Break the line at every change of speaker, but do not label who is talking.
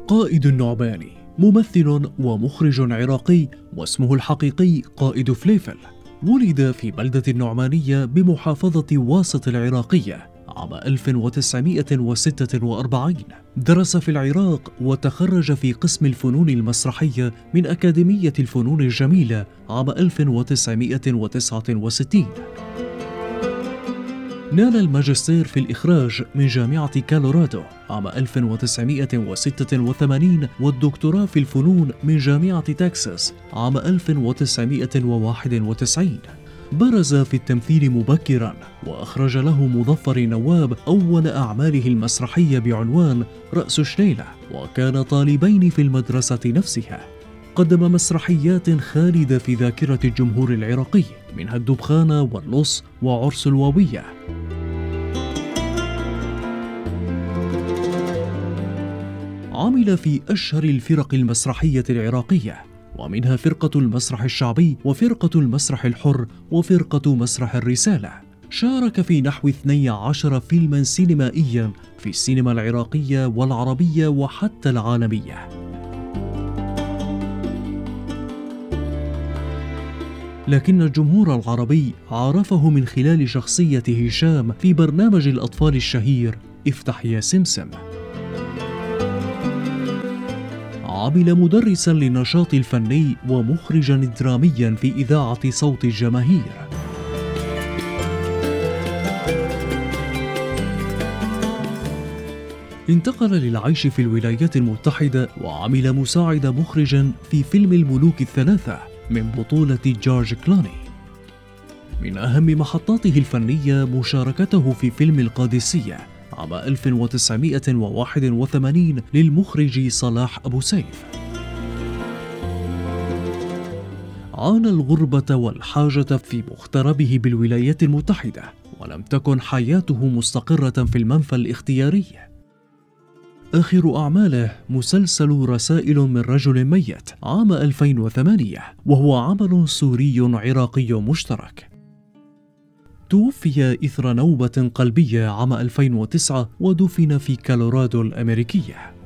قائد النعماني ممثل ومخرج عراقي، واسمه الحقيقي قائد فليفل. ولد في بلدة النعمانية بمحافظة واسط العراقية عام 1946. درس في العراق وتخرج في قسم الفنون المسرحية من أكاديمية الفنون الجميلة عام 1969. نال الماجستير في الإخراج من جامعة كولورادو عام 1986، والدكتوراه في الفنون من جامعة تكساس عام 1991. برز في التمثيل مبكراً، وأخرج له مظفر نواب أول أعماله المسرحية بعنوان رأس شليلة، وكان طالبين في المدرسة نفسها. قدم مسرحيات خالدة في ذاكرة الجمهور العراقي، منها الدبخانة واللص وعرس الواوية. عمل في أشهر الفرق المسرحية العراقية، ومنها فرقة المسرح الشعبي، وفرقة المسرح الحر، وفرقة مسرح الرسالة. شارك في نحو 12 فيلما سينمائيا في السينما العراقية والعربية وحتى العالمية. لكن الجمهور العربي عرفه من خلال شخصية هشام في برنامج الأطفال الشهير افتح يا سمسم. عمل مدرساً للنشاط الفني ومخرجاً درامياً في إذاعة صوت الجماهير. انتقل للعيش في الولايات المتحدة، وعمل مساعد مخرجاً في فيلم الملوك الثلاثة من بطولة جورج كلوني. من أهم محطاته الفنية مشاركته في فيلم القادسية عام 1981 للمخرج صلاح أبو سيف. عانى الغربة والحاجة في مغتربه بالولايات المتحدة، ولم تكن حياته مستقرة في المنفى الاختياري. آخر أعماله مسلسل رسائل من رجل ميت عام 2008، وهو عمل سوري عراقي مشترك. توفي إثر نوبة قلبية عام 2009 ودفن في كولورادو الأمريكية.